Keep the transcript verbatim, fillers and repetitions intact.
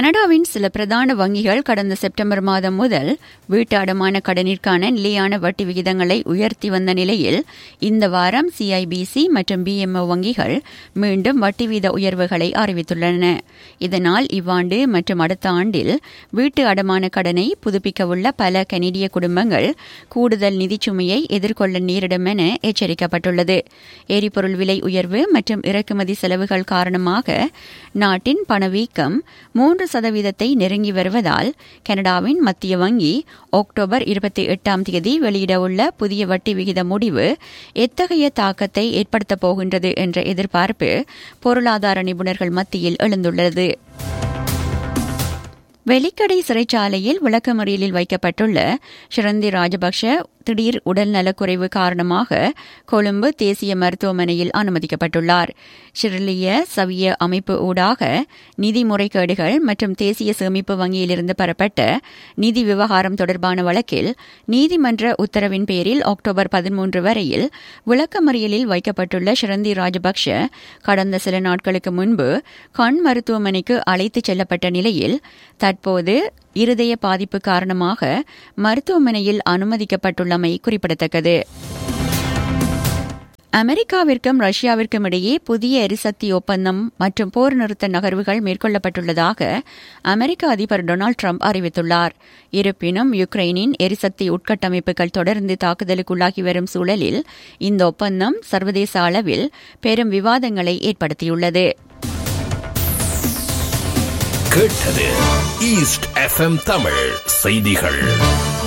கனடாவின் சில பிரதான வங்கிகள் கடந்த செப்டம்பர் மாதம் முதல் வீட்டு அடமான கடனிற்கான நிலையான வட்டி விகிதங்களை உயர்த்தி வந்த நிலையில் இந்த வாரம் சிஐபிசி மற்றும் பிஎம்ஓ வங்கிகள் மீண்டும் வட்டி வீத உயர்வுகளை அறிவித்துள்ளன. இதனால் இவ்வாண்டு மற்றும் அடுத்த ஆண்டில் வீட்டு அடமான கடனை புதுப்பிக்கவுள்ள பல கனடிய குடும்பங்கள் கூடுதல் நிதிச்சுமையை எதிர்கொள்ள நேரிடும் என எச்சரிக்கப்பட்டுள்ளது. எரிபொருள் விலை உயர்வு மற்றும் இறக்குமதி செலவுகள் காரணமாக நாட்டின் பணவீக்கம் மூன்று சதவீதத்தை நெருங்கி வருவதால் கனடாவின் மத்திய வங்கி அக்டோபர் இருபத்தி எட்டாம் தேதி வெளியிடவுள்ள புதிய வட்டி விகித முடிவு எத்தகைய தாக்கத்தை ஏற்படுத்தப் போகின்றது என்ற எதிர்பார்ப்பு பொருளாதார நிபுணர்கள் மத்தியில் எழுந்துள்ளது. வெலிக்கடை சிறைச்சாலையில் விளக்கமறியலில் வைக்கப்பட்டுள்ள ஷிரந்தி ராஜபக்ஷ திடீர் உடல் நலக்குறைவு காரணமாக கொழும்பு தேசிய மருத்துவமனையில் அனுமதிக்கப்பட்டுள்ளார். ஷிர்லிய சவிய அமைப்பு ஊடாக நிதி முறைகேடுகள் மற்றும் தேசிய சேமிப்பு வங்கியிலிருந்து பெறப்பட்ட நிதி விவகாரம் தொடர்பான வழக்கில் நீதிமன்ற உத்தரவின் பேரில் அக்டோபர் பதிமூன்று வரையில் விளக்கமறியலில் வைக்கப்பட்டுள்ள ஷிரந்தி ராஜபக்ஷ கடந்த சில நாட்களுக்கு முன்பு கண் மருத்துவமனைக்கு அழைத்துச் செல்லப்பட்ட நிலையில் தற்போது இருதய பாதிப்பு காரணமாக மருத்துவமனையில் அனுமதிக்கப்பட்டுள்ளமை குறிப்பிடத்தக்கது. அமெரிக்காவிற்கும் ரஷ்யாவிற்கும் இடையே புதிய எரிசக்தி ஒப்பந்தம் மற்றும் போர் நிறுத்த நகர்வுகள் மேற்கொள்ளப்பட்டுள்ளதாக அமெரிக்க அதிபர் டொனால்டு டிரம்ப் அறிவித்துள்ளார். இருப்பினும் யுக்ரைனின் எரிசக்தி உட்கட்டமைப்புகள் தொடர்ந்து தாக்குதலுக்குள்ளாகி வரும் சூழலில் இந்த ஒப்பந்தம் சர்வதேச அளவில் பெரும் விவாதங்களை ஏற்படுத்தியுள்ளது. கேட்டது ஈஸ்ட் எஃப்எம் தமிழ் செய்திகள்.